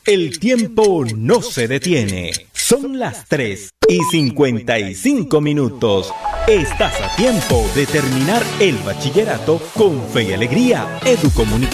El tiempo no se detiene. Son las 3:55. Estás a tiempo de terminar el bachillerato con fe y alegría. Educomunicación.